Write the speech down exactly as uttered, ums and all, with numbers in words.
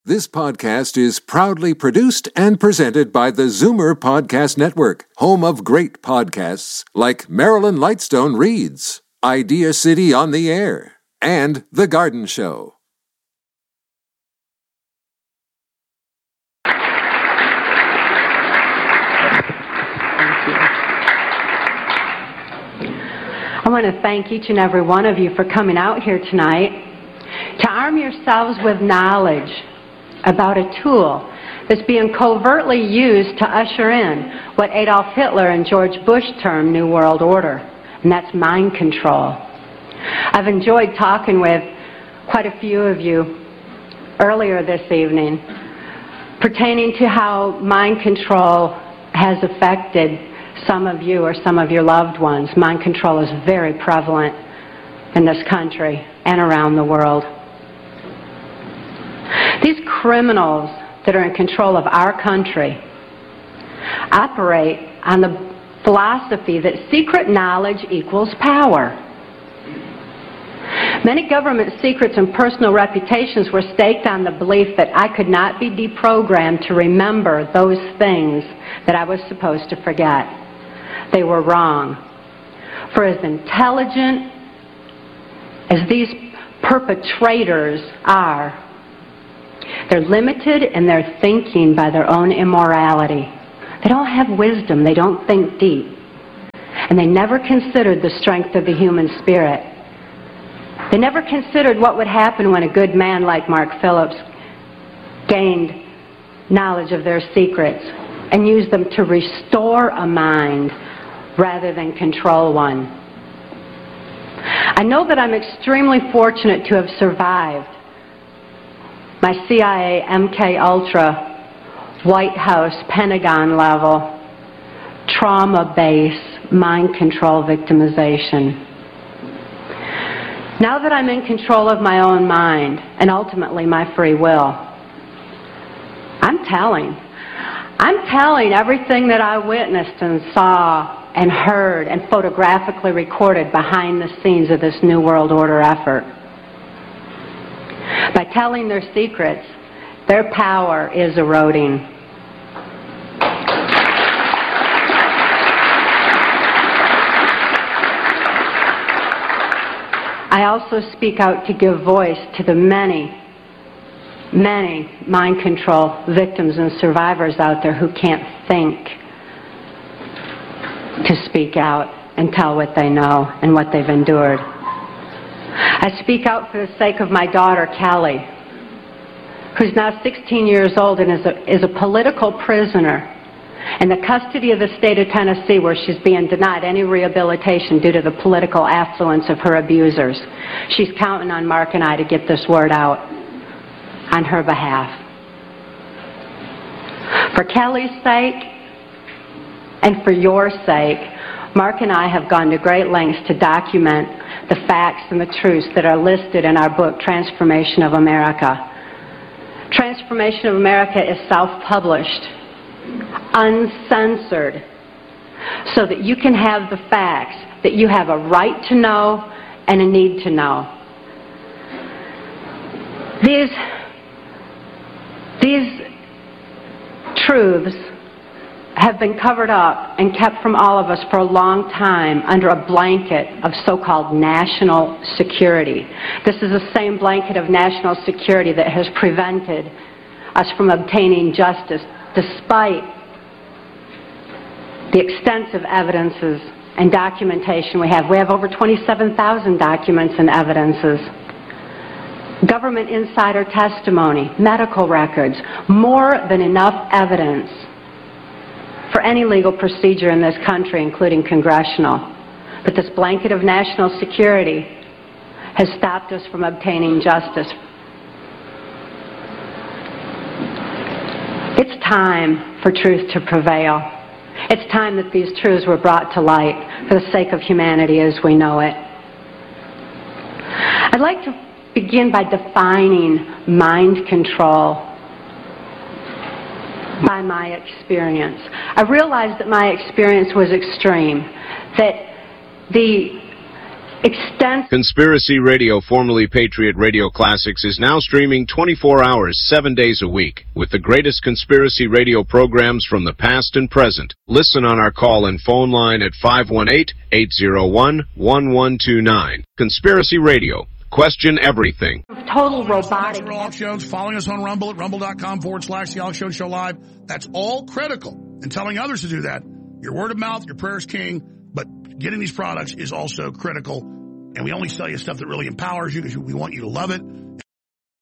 This podcast is proudly produced and presented by the Zoomer Podcast Network, home of great podcasts like Marilyn Lightstone Reads, Idea City on the Air, and The Garden Show. I want to thank each and every one of you for coming out here tonight to arm yourselves with knowledge about a tool that's being covertly used to usher in what Adolf Hitler and George Bush termed New World Order, and that's mind control. I've enjoyed talking with quite a few of you earlier this evening pertaining to how mind control has affected some of you or some of your loved ones. Mind control is very prevalent in this country and around the world. These criminals that are in control of our country operate on the philosophy that secret knowledge equals power. Many government secrets and personal reputations were staked on the belief that I could not be deprogrammed to remember those things that I was supposed to forget. They were wrong. For as intelligent as these perpetrators are, they're limited in their thinking by their own immorality. They don't have wisdom. They don't think deep. And they never considered the strength of the human spirit. They never considered what would happen when a good man like Mark Phillips gained knowledge of their secrets and used them to restore a mind rather than control one. I know that I'm extremely fortunate to have survived my C I A, M K Ultra, White House, Pentagon level, trauma-based mind control victimization. Now that I'm in control of my own mind and ultimately my free will, I'm telling. I'm telling everything that I witnessed and saw and heard and photographically recorded behind the scenes of this New World Order effort. By telling their secrets, their power is eroding. I also speak out to give voice to the many, many mind control victims and survivors out there who can't think to speak out and tell what they know and what they've endured. I speak out for the sake of my daughter, Kelly, who's now sixteen years old and is a, is a political prisoner in the custody of the state of Tennessee, where she's being denied any rehabilitation due to the political affluence of her abusers. She's counting on Mark and I to get this word out on her behalf. For Kelly's sake and for your sake, Mark and I have gone to great lengths to document the facts and the truths that are listed in our book, Transformation of America. Transformation of America is self-published, uncensored, so that you can have the facts that you have a right to know and a need to know. These, these truths have been covered up and kept from all of us for a long time under a blanket of so-called national security. This is the same blanket of national security that has prevented us from obtaining justice despite the extensive evidences and documentation we have. We have over twenty-seven thousand documents and evidences. Government insider testimony, medical records, more than enough evidence for any legal procedure in this country, including congressional. But this blanket of national security has stopped us from obtaining justice. It's time for truth to prevail. It's time that these truths were brought to light for the sake of humanity as we know it. I'd like to begin by defining mind control by my experience. I realized that my experience was extreme, that the extensive... Conspiracy Radio, formerly Patriot Radio Classics, is now streaming twenty-four hours, seven days a week, with the greatest conspiracy radio programs from the past and present. Listen on our call and phone line at five one eight, eight zero one, one one two nine. Conspiracy Radio. Question everything. Total robotic. Alex Jones, following us on Rumble at rumble.com forward slash the Alex Jones Show Live. That's all critical. And telling others to do that. Your word of mouth, your prayer is king, but getting these products is also critical. And we only sell you stuff that really empowers you because we want you to love it.